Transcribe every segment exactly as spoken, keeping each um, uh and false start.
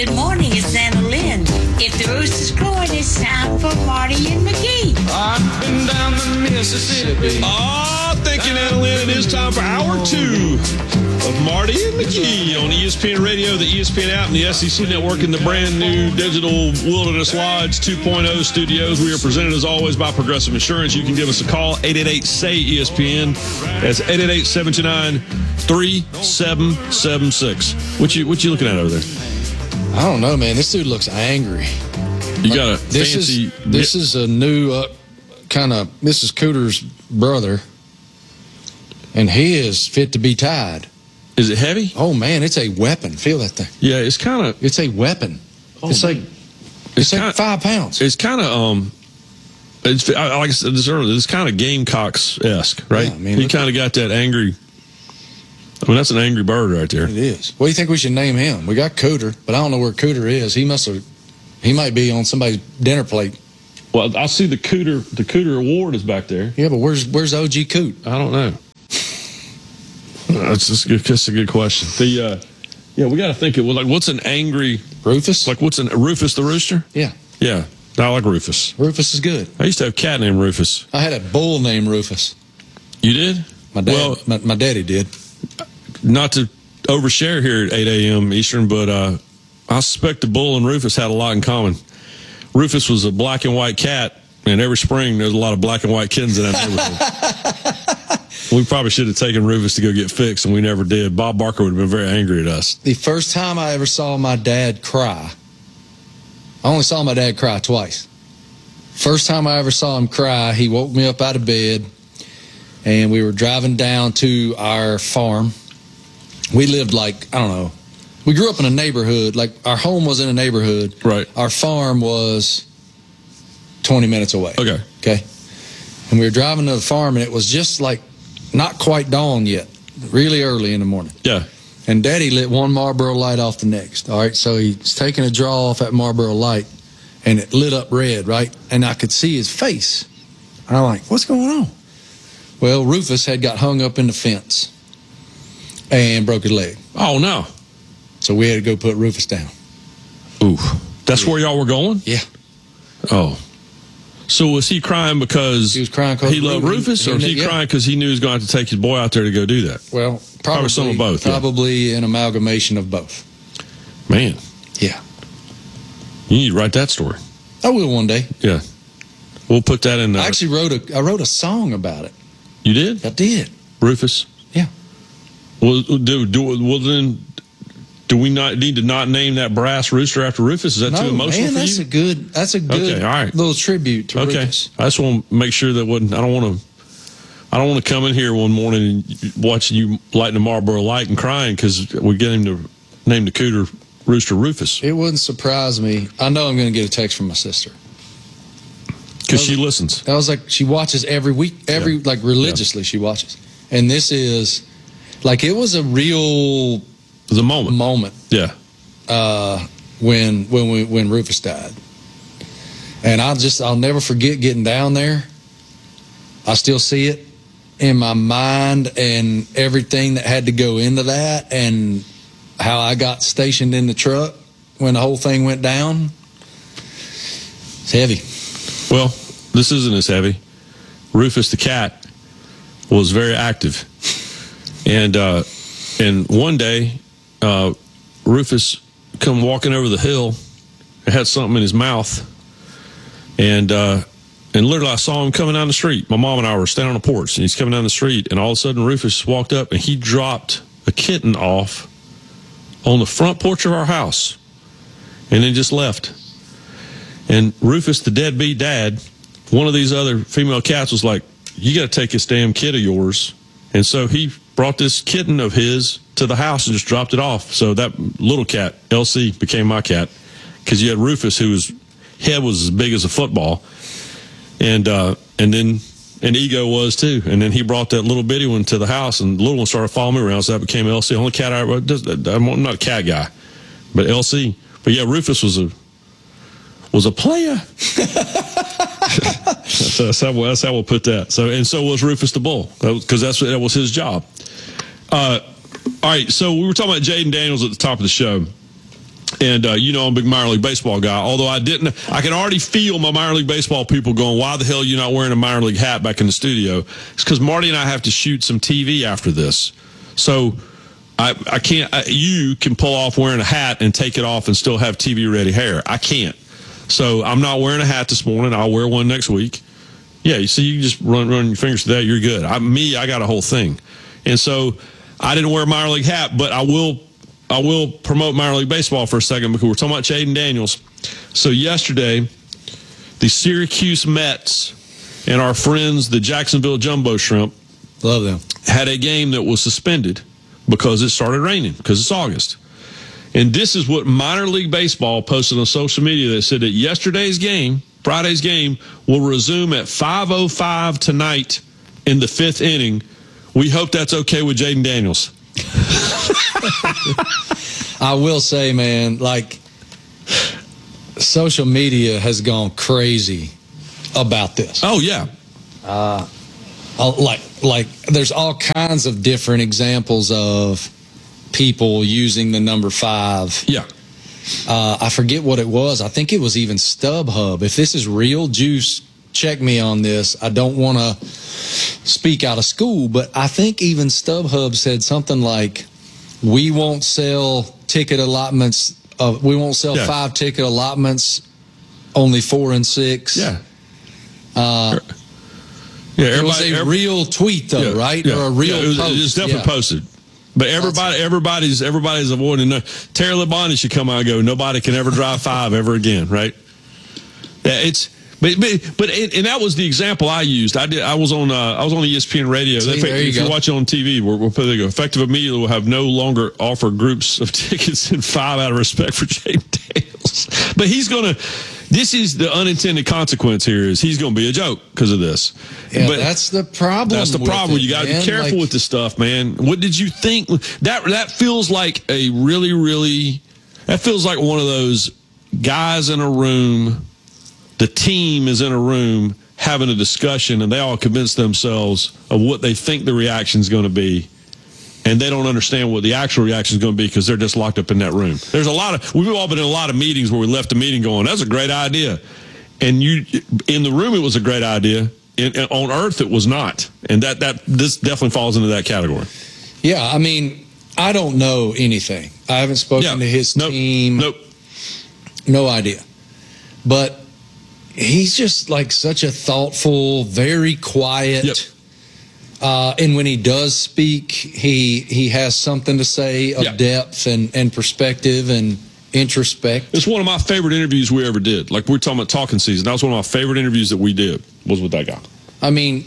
Good morning, it's Anna Lynn. If the rooster's crowing, it's time for Marty and McGee. I've been down the Mississippi. Oh, thank you, Anna Lynn. It is time for hour two of Marty and McGee on E S P N Radio, the E S P N app, and the S E C Network in the brand new digital Wilderness Lodge two point oh studios. We are presented, as always, by Progressive Insurance. You can give us a call, eight eight eight, S A Y, E S P N. That's eight eight eight, seven two nine, three seven seven six. What you, what you looking at over there? I don't know, man. This dude looks angry. You got a this fancy... Is, this is a new uh, kind of... This is Cooter's brother, and he is fit to be tied. Is it heavy? Oh, man, it's a weapon. Feel that thing. Yeah, it's kind of... It's a weapon. Oh, it's man. like it's, kinda, like five pounds. It's kind of... um. It's like I said this earlier. It's kind of Gamecocks-esque, right? Yeah, I mean, he kind of got that angry... I mean, that's an angry bird right there. It is. What do you think we should name him? We got Cooter, but I don't know where Cooter is. He must have... He might be on somebody's dinner plate. Well, I see the Cooter the Cooter Award is back there. Yeah, but where's where's O G Coot? I don't know. That's just a good, that's a good question. The uh, yeah, we got to think it. Well, like, what's an angry Rufus? Like, what's an Rufus the rooster? Yeah, yeah. I like Rufus. Rufus is good. I used to have a cat named Rufus. I had a bull named Rufus. You did? My dad. Well, my, my daddy did. Not to overshare here at eight a.m. Eastern, but uh, I suspect the bull and Rufus had a lot in common. Rufus was a black and white cat, and every spring there's a lot of black and white kittens in that neighborhood. We probably should have taken Rufus to go get fixed, and we never did. Bob Barker would have been very angry at us. The first time I ever saw my dad cry, I only saw my dad cry twice. First time I ever saw him cry, he woke me up out of bed, and we were driving down to our farm. We lived like, I don't know, we grew up in a neighborhood, like our home was in a neighborhood. Right. Our farm was twenty minutes away. Okay. Okay. And we were driving to the farm, and it was just like not quite dawn yet, really early in the morning. Yeah. And Daddy lit one Marlboro light off the next. All right, so he's taking a draw off that Marlboro light, and it lit up red, right? And I could see his face. And I'm like, what's going on? Well, Rufus had got hung up in the fence and broke his leg. Oh, no. So we had to go put Rufus down. Ooh. That's yeah. where y'all were going? Yeah. Oh. So was he crying because he, was crying because he loved Rufus, or was he yeah. crying because he knew he was going to have to take his boy out there to go do that? Well, probably, probably some of both. Probably yeah. an amalgamation of both. Man. Yeah. You need to write that story. I will one day. Yeah. We'll put that in. Uh, I actually wrote a I wrote a song about it. You did? I did. Rufus? Yeah. Well, do, do, well then, do we not need to not name that brass rooster after Rufus? Is that no, too emotional man, for that's you? a good. That's a good okay, all right. little tribute to okay. Rufus. I just want to make sure that wasn't. I don't want to. I don't want to come in here one morning and watch you lighting a Marlboro light and crying because we get him to name the Cooter rooster Rufus. It wouldn't surprise me. I know I'm going to get a text from my sister because she listens. I was like, she watches every week, every yeah. like religiously. Yeah. She watches, and this is like it was a real. It was a moment. Moment. Yeah. Uh, when when we when Rufus died, and I'll just I'll never forget getting down there. I still see it in my mind and everything that had to go into that, and how I got stationed in the truck when the whole thing went down. It's heavy. Well, this isn't as heavy. Rufus the cat was very active, and uh, and one day. Uh, Rufus come walking over the hill and had something in his mouth, and uh, and literally I saw him coming down the street. My mom and I were standing on the porch, and he's coming down the street, and all of a sudden Rufus walked up and he dropped a kitten off on the front porch of our house, and then just left. And Rufus, the deadbeat dad, one of these other female cats was like, "You got to take this damn kid of yours," and so he brought this kitten of his to the house and just dropped it off. So that little cat, L C, became my cat because you had Rufus, whose head was as big as a football, and uh, and then and Ego was too. And then he brought that little bitty one to the house, and the little one started following me around. So that became L C. The only cat I I'm not a cat guy, but L C. But yeah, Rufus was a was a player. So that's how, that's how we'll put that. So and so was Rufus the bull, because that's that was his job. Uh, all right, so we were talking about Jaden Daniels at the top of the show, And, uh, you know, I'm a big minor league baseball guy, although I didn't, I can already feel my minor league baseball people going, why the hell are you not wearing a minor league hat back in the studio? It's because Marty and I have to shoot some T V after this. So I, I can't, I, you can pull off wearing a hat and take it off and still have T V ready hair. I can't. So I'm not wearing a hat this morning. I'll wear one next week. Yeah, you see, you just run, run your fingers through that. You're good. I, me, I got a whole thing. And so I didn't wear a minor league hat, but I will I will promote minor league baseball for a second because we're talking about Jayden Daniels. So yesterday, the Syracuse Mets and our friends, the Jacksonville Jumbo Shrimp, love them, had a game that was suspended because it started raining because it's August. And this is what minor league baseball posted on social media. They said that yesterday's game, Friday's game, will resume at five oh five tonight in the fifth inning. We hope that's okay with Jayden Daniels. I will say, man, like, social media has gone crazy about this. Oh, yeah. Uh, like, like, there's all kinds of different examples of people using the number five. Yeah. Uh, I forget what it was. I think it was even StubHub. If this is real, Juice, check me on this. I don't want to speak out of school, but I think even StubHub said something like, we won't sell ticket allotments. Uh, we won't sell yeah. five ticket allotments, only four and six. Yeah. Uh, yeah, it was a real tweet, though, yeah, right? Yeah, or a real yeah, it was, post. It was definitely yeah. posted. But everybody, everybody's, everybody's avoiding. No, Terry Labonte should come out and go, nobody can ever drive five ever again, right? Yeah, it's, but, but, but it, and that was the example I used. I did. I was on, uh, I was on E S P N Radio. See, if there you if go. you watch it on T V, we'll, we'll put it go. Effective immediately, will have no longer offer groups of tickets in five out of respect for Jayden Daniels. But he's gonna. This is the unintended consequence here. Is he's going to be a joke because of this. Yeah, but that's the problem. That's the with problem. it, You got to man. be careful like, with this stuff, man. What did you think? That that feels like a really, really. That feels like one of those guys in a room. The team is in a room having a discussion, and they all convince themselves of what they think the reaction is going to be. And they don't understand what the actual reaction is going to be because they're just locked up in that room. There's a lot of, we've all been in a lot of meetings where we left the meeting going, that's a great idea. And you, in the room, it was a great idea. In, on earth, it was not. And that, that, this definitely falls into that category. Yeah. I mean, I don't know anything. I haven't spoken Yeah. to his Nope. team. Nope. No idea. But he's just like such a thoughtful, very quiet. Yep. Uh, and when he does speak, he he has something to say of Yeah. depth and, and perspective and introspect. It's one of my favorite interviews we ever did. Like, we're talking about talking season. That was one of my favorite interviews that we did, was with that guy. I mean,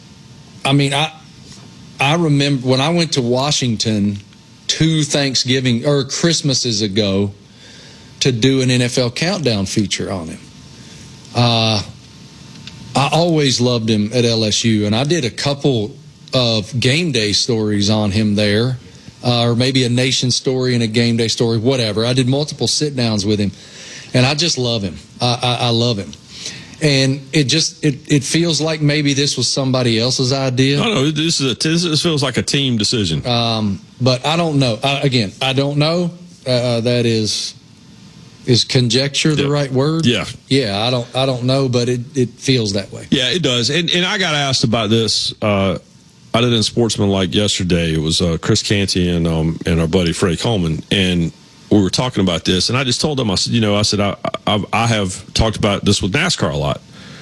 I mean, I I remember when I went to Washington two Thanksgiving or Christmases ago to do an N F L countdown feature on him. Uh, I always loved him at L S U, and I did a couple of game day stories on him there, uh, or maybe a nation story and a game day story, whatever. I did multiple sit downs with him, and I just love him. I, I, I love him. And it just it, it feels like maybe this was somebody else's idea. No, no, this is a, this feels like a team decision. Um, but I don't know. I, again, I don't know. Uh, that is is conjecture the Yeah. right word? Yeah. Yeah, I don't I don't know, but it, it feels that way. Yeah, it does. And and I got asked about this. Uh, I did in Sportsman like yesterday. It was uh, Chris Canty and um and our buddy Freddie Coleman, and we were talking about this. And I just told them, I said, you know, I said I I, I have talked about this with NASCAR a lot,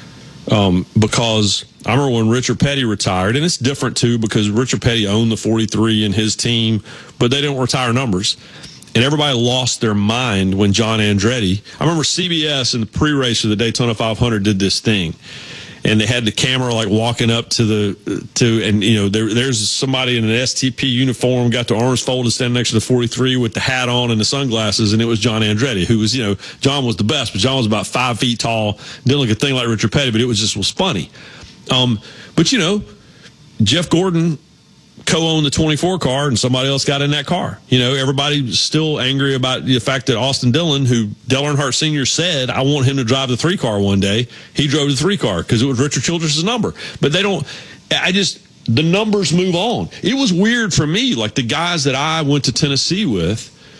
um, because I remember when Richard Petty retired, and it's different too because Richard Petty owned the forty-three in his team, but they didn't retire numbers. And everybody lost their mind when John Andretti, I remember C B S in the pre-race of the Daytona five hundred did this thing. And they had the camera like walking up to the, to, and you know, there, there's somebody in an S T P uniform, got the arms folded, standing next to the forty-three with the hat on and the sunglasses. And it was John Andretti, who was, you know, John was the best, but John was about five feet tall. Didn't look a thing like Richard Petty, but it was just was funny. Um, but you know, Jeff Gordon co-owned the twenty-four car and somebody else got in that car. You know, everybody's still angry about the fact that Austin Dillon, who Dale Earnhardt Senior said, I want him to drive the three car one day. He drove the three car because it was Richard Childress' number. But they don't, I just, the numbers move on. It was weird for me, like the guys that I went to Tennessee with,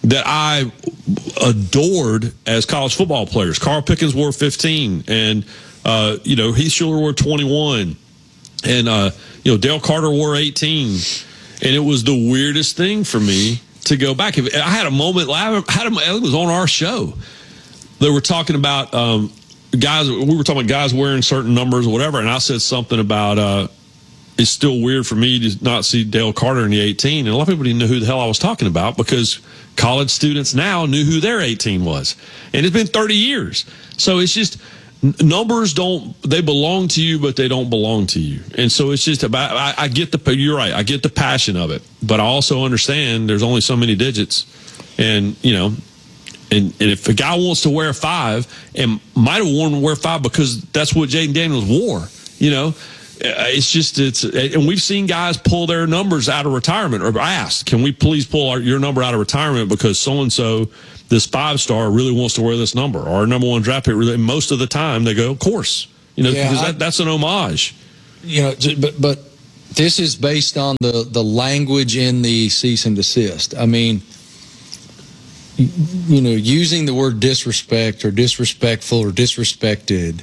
that I adored as college football players. Carl Pickens wore fifteen, and uh, you know Heath Shuler wore twenty-one, and uh, you know Dale Carter wore eighteen, and it was the weirdest thing for me to go back. If I had a moment, I had a, it was on our show. They were talking about um, guys. We were talking about guys wearing certain numbers or whatever, and I said something about. Uh, It's still weird for me to not see Dale Carter in the eighteen. And a lot of people didn't know who the hell I was talking about because college students now knew who their eighteen was. And it's been thirty years. So it's just numbers don't, they belong to you, but they don't belong to you. And so it's just about, I, I get the, you're right, I get the passion of it. But I also understand there's only so many digits. And, you know, and, and if a guy wants to wear five and might have worn to wear five because that's what Jaden Daniels wore, you know, it's just, it's, and we've seen guys pull their numbers out of retirement or asked, can we please pull our, your number out of retirement because so-and-so, this five-star really wants to wear this number, or our number one draft pick, really, most of the time they go, of course, you know, yeah, because I, that, that's an homage. You know, but, but this is based on the, the language in the cease and desist. I mean, you know, using the word disrespect or disrespectful or disrespected,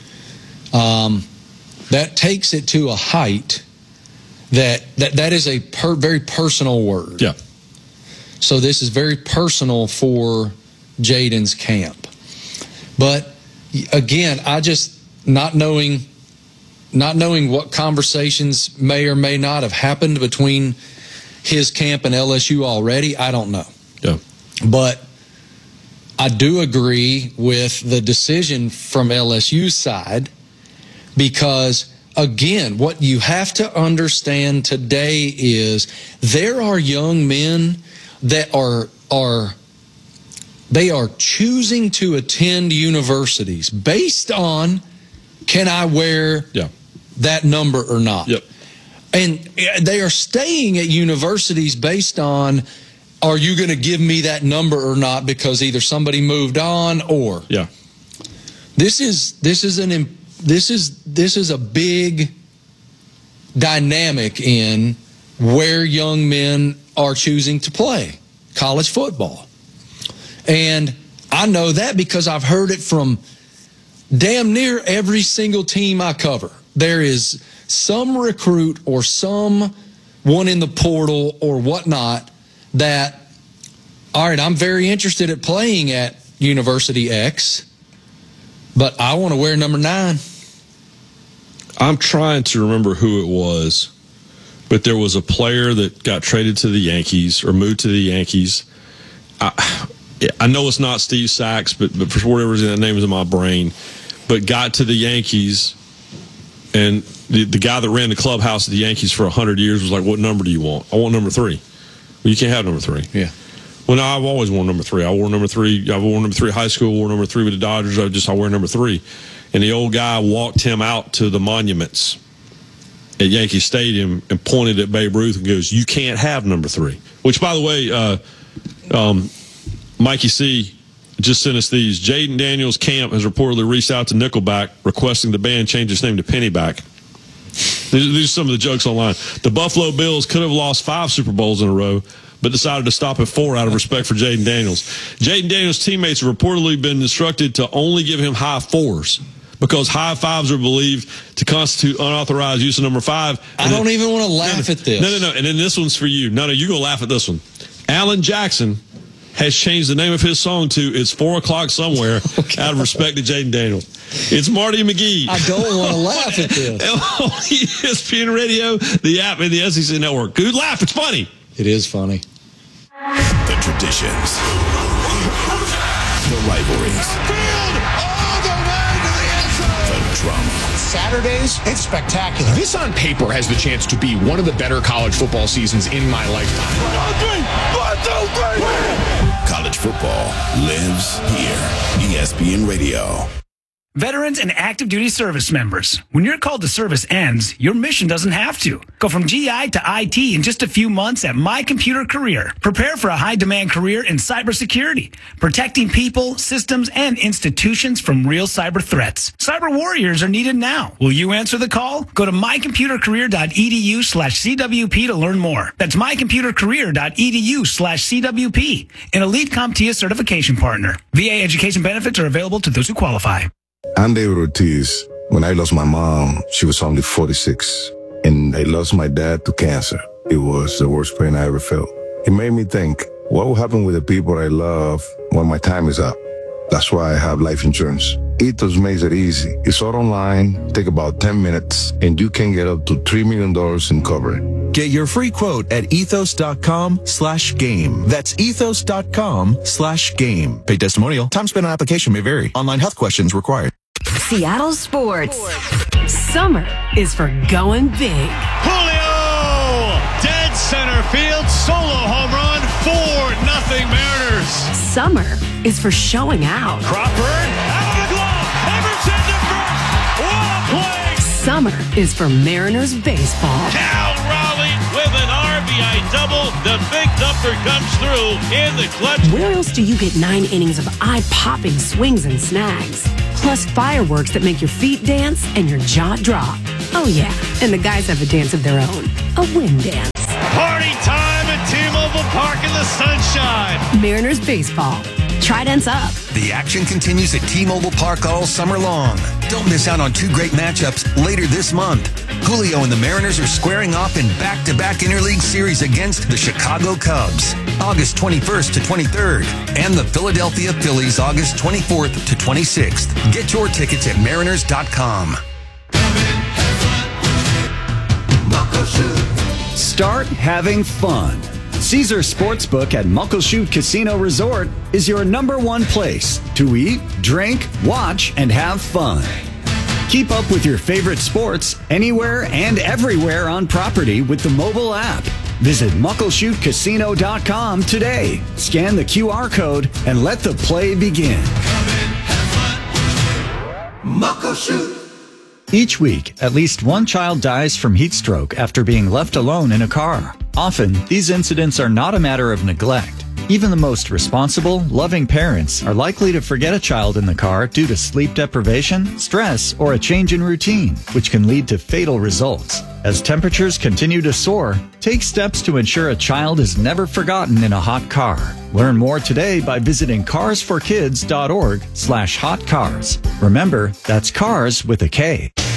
um, that takes it to a height that that, that is a per, very personal word. Yeah. So this is very personal for Jaden's camp. But again, I just not knowing not knowing what conversations may or may not have happened between his camp and L S U already, I don't know. Yeah. But I do agree with the decision from L S U's side. Because, again, what you have to understand today is there are young men that are are they are choosing to attend universities based on, can I wear yeah. that number or not? Yep. And they are staying at universities based on, are you going to give me that number or not, because either somebody moved on or. Yeah. This is this is an important This is this is a big dynamic in where young men are choosing to play college football. And I know that because I've heard it from damn near every single team I cover. There is some recruit or some one in the portal or whatnot that, all right, I'm very interested at playing at University X, but I want to wear number nine. I'm trying to remember who it was, but there was a player that got traded to the Yankees or moved to the Yankees. I, I know it's not Steve Sachs, but, but for whatever reason, that name is in my brain, but got to the Yankees, and the, the guy that ran the clubhouse at the Yankees for one hundred years was like, what number do you want? I want number three. Well, you can't have number three. Yeah. Well, no, I've always worn number three. I wore number three. I wore number three in high school, wore number three with the Dodgers. I just, I wear number three. And the old guy walked him out to the monuments at Yankee Stadium and pointed at Babe Ruth and goes, you can't have number three. Which, by the way, uh, um, Mikey C. just sent us these. Jaden Daniels' camp has reportedly reached out to Nickelback requesting the band change its name to Pennyback. These, these are some of the jokes online. The Buffalo Bills could have lost five Super Bowls in a row, but decided to stop at four out of respect for Jaden Daniels. Jaden Daniels' teammates have reportedly been instructed to only give him high fours because high fives are believed to constitute unauthorized use of number five. I don't then, even want to laugh no, at this. No, no, no. And then this one's for you. No, no, you're going to laugh at this one. Alan Jackson has changed the name of his song to It's Four O'Clock Somewhere okay. out of respect to Jaden Daniels. It's Marty McGee. I don't want to laugh at this. E S P N Radio, the app, and the S E C Network. Good laugh. It's funny. It is funny. The traditions. The rivalries. Field all the way to the end zone. The drama. Saturdays, it's spectacular. This on paper has the chance to be one of the better college football seasons in my lifetime. One, three, one, two, three. College football lives here. E S P N Radio. Veterans and active duty service members, when your call to service ends, your mission doesn't have to. Go from G I to I T in just a few months at My Computer Career. Prepare for a high-demand career in cybersecurity, protecting people, systems, and institutions from real cyber threats. Cyber warriors are needed now. Will you answer the call? Go to mycomputercareer.edu slash CWP to learn more. That's mycomputercareer.edu slash CWP, an Elite CompTIA certification partner. V A education benefits are available to those who qualify. I'm David Ortiz. When I lost my mom, she was only forty-six, and I lost my dad to cancer. It was the worst pain I ever felt. It made me think, what will happen with the people I love when my time is up? That's why I have life insurance. Ethos makes it easy. It's all online, take about ten minutes, and you can get up to three million dollars in coverage. Get your free quote at ethos.com slash game. That's ethos.com slash game. Paid testimonial. Time spent on application may vary. Online health questions required. Seattle Sports. Summer is for going big. Julio! Dead center field. Solo home run. four nothing Mariners. Summer is for showing out. Crawford out of the glove. Emerson to first. What a play! Summer is for Mariners baseball. Cal Raleigh with an R B I double. The big dumper comes through in the clutch. Where else do you get nine innings of eye-popping swings and snags? Plus fireworks that make your feet dance and your jaw drop. Oh yeah, and the guys have a dance of their own. A wind dance. Party time at T-Mobile Park in the sunshine. Mariners baseball. Tridents up. The action continues at T-Mobile Park all summer long. Don't miss out on two great matchups later this month. Julio and the Mariners are squaring off in back-to-back interleague series against the Chicago Cubs, August twenty-first to twenty-third, and the Philadelphia Phillies, August twenty-fourth to twenty-sixth. Get your tickets at mariners dot com. Start having fun. Caesar Sportsbook at Muckleshoot Casino Resort is your number one place to eat, drink, watch, and have fun. Keep up with your favorite sports anywhere and everywhere on property with the mobile app. Visit muckleshoot casino dot com today. Scan the Q R code and let the play begin. Muckleshoot. Each week, at least one child dies from heat stroke after being left alone in a car. Often, these incidents are not a matter of neglect. Even the most responsible, loving parents are likely to forget a child in the car due to sleep deprivation, stress, or a change in routine, which can lead to fatal results. As temperatures continue to soar, take steps to ensure a child is never forgotten in a hot car. Learn more today by visiting cars for kids dot org slash hot cars. Remember, that's cars with a K.